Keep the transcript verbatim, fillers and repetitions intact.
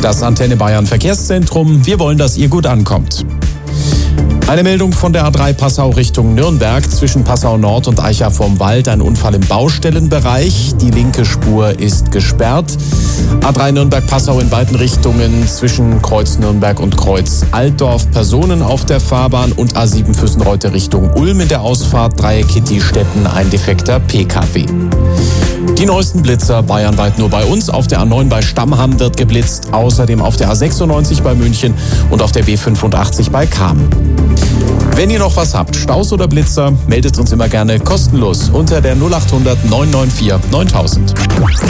Das Antenne Bayern Verkehrszentrum. Wir wollen, dass ihr gut ankommt. Eine Meldung von der A drei Passau Richtung Nürnberg. Zwischen Passau Nord und Eicha vorm Wald ein Unfall im Baustellenbereich. Die linke Spur ist gesperrt. A drei Nürnberg-Passau in beiden Richtungen zwischen Kreuz Nürnberg und Kreuz Altdorf. Personen auf der Fahrbahn und A sieben Füssenreute Richtung Ulm in der Ausfahrt. Dreieck Kitty-Stetten, ein defekter P K W. Die neuesten Blitzer bayernweit nur bei uns. Auf der A neun bei Stammham wird geblitzt. Außerdem auf der A sechsundneunzig bei München und auf der B fünfundachtzig bei Cham. Wenn ihr noch was habt, Staus oder Blitzer, meldet uns immer gerne kostenlos unter der null acht hundert neun neun vier neuntausend.